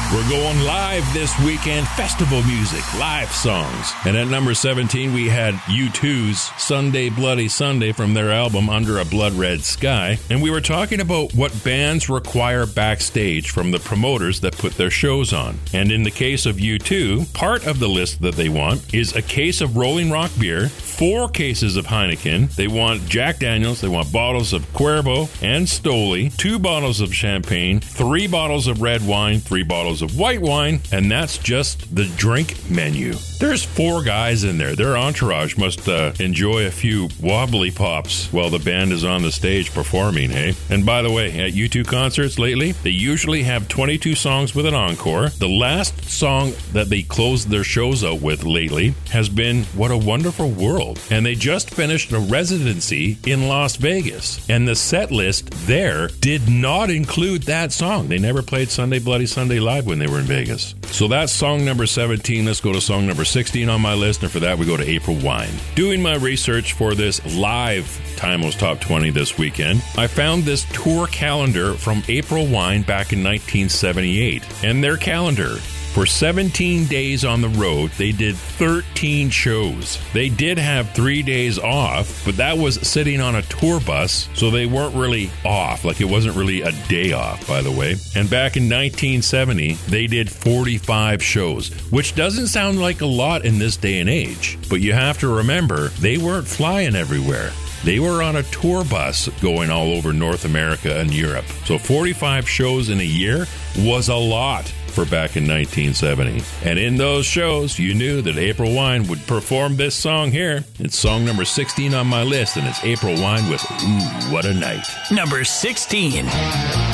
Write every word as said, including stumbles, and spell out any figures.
We're going live this weekend. Festival music, live songs. And at number seventeen, we had U two's Sunday Bloody Sunday from their album Under a Blood Red Sky. And we were talking about what bands require backstage from the promoters that put their shows on. And in the case of U two, part of the list that they want is a case of Rolling Rock beer, four cases of Heineken. They want Jack Daniels. They want bottles of Cuervo and Stoli, two bottles of champagne, three bottles of red wine, three bottles of white wine, and that's just the drink menu. There's four guys in there. Their entourage must uh, enjoy a few wobbly pops while the band is on the stage performing, hey? And by the way, at U two concerts lately, they usually have twenty-two songs with an encore. The last song that they closed their shows out with lately has been What a Wonderful World. And they just finished a residency in Las Vegas. And the set list there did not include that song. They never played Sunday Bloody Sunday live when they were in Vegas. So that's song number seventeen. Let's go to song number sixteen on my list, and for that we go to April Wine. Doing my research for this live Timos Top twenty this weekend, I found this tour calendar from April Wine back in nineteen seventy-eight. And their calendar, for seventeen days on the road, they did thirteen shows. They did have three days off, but that was sitting on a tour bus, so they weren't really off. Like, it wasn't really a day off, by the way. And back in nineteen seventy, they did forty-five shows, which doesn't sound like a lot in this day and age. But you have to remember, they weren't flying everywhere. They were on a tour bus going all over North America and Europe. So forty-five shows in a year was a lot for back in nineteen seventy. And in those shows, you knew that April Wine would perform this song here. It's song number sixteen on my list, and it's April Wine with Ooh, What a Night. Number sixteen.